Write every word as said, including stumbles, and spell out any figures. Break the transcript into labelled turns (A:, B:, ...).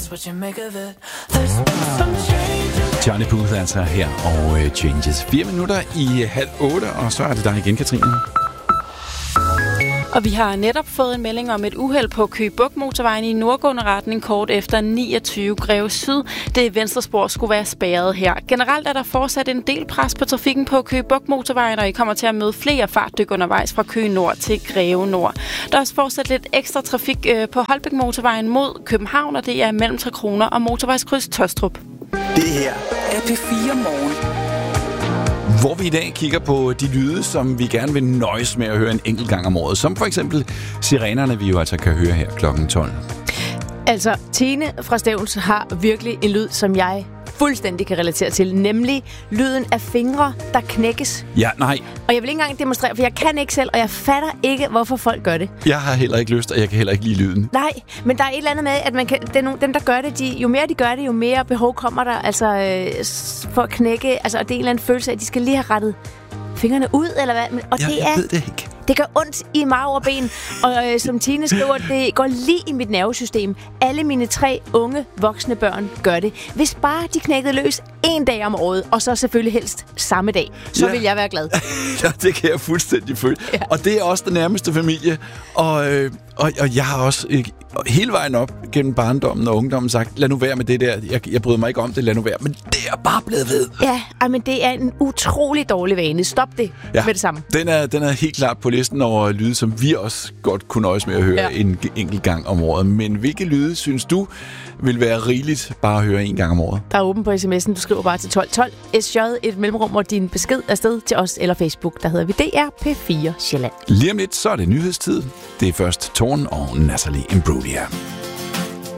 A: what you make of it. There's been some changes.
B: Johnny Booth altså her, og uh, Changes. Fire minutter i halv otte, og så er det dig igen, Katrine.
C: Og vi har netop fået en melding om et uheld på Køge Bugt motorvejen i nordgående retning kort efter niogtyve Greve Syd. Det venstre spor skulle være spærret her. Generelt er der fortsat en del pres på trafikken på Køge Bugt motorvejen, og I kommer til at møde flere fartdyk undervejs fra Køge Nord til Greve Nord. Der er også fortsat lidt ekstra trafik øh, på Holbæk motorvejen mod København, og det er mellem Tre Kroner og motorvejskryds Tåstrup.
D: Det her er P fire Morgen.
B: Hvor vi i dag kigger på de lyde, som vi gerne vil nøjes med at høre en enkelt gang om året. Som for eksempel sirenerne, vi jo altså kan høre her klokken tolv.
E: Altså, Tine fra Stevns har virkelig en lyd, som jeg fuldstændig kan relatere til. Nemlig lyden af fingre, der knækkes.
B: Ja, nej.
E: Og jeg vil ikke engang demonstrere, for jeg kan ikke selv, og jeg fatter ikke, hvorfor folk gør det.
B: Jeg har heller ikke lyst, og jeg kan heller ikke lide lyden.
E: Nej, men der er et eller andet med, at man kan, det er nogle, dem, der gør det, de, jo mere de gør det, jo mere behov kommer der altså, øh, for at knække. Altså, og det er en eller anden følelse af, at de skal lige have rettet fingrene ud, eller hvad? Men, og
B: ja,
E: det
B: jeg
E: er,
B: ved det ikke.
E: Det gør ondt i marv og ben, og øh, som Tine skriver, det går lige i mit nervesystem. Alle mine tre unge, voksne børn gør det. Hvis bare de knækkede løs en dag om året, og så selvfølgelig helst samme dag, så ja. vil jeg være glad.
B: Ja, det kan jeg fuldstændig føle. Ja. Og det er også den nærmeste familie, og, øh, og, og jeg har også øh, hele vejen op gennem barndommen og ungdommen sagt, lad nu være med det der, jeg, jeg bryder mig ikke om det, lad nu være, men det er bare blevet ved.
E: Ja, men det er en utrolig dårlig vane. Stop det ja. med det samme.
B: Den er, den er helt klart på listen over lyde, som vi også godt kunne nøjes med at høre ja. en enkelt gang om året. Men hvilke lyde synes du vil være rigeligt bare at høre en gang om året?
E: Der er åben på sms'en. Du skriver bare til tolv tolv. S J, et mellemrum, og din besked afsted til os eller Facebook. Der hedder vi D R P fire Sjælland.
B: Lige om lidt, så er det nyhedstid. Det er først Torn og Natalie Imbruglia.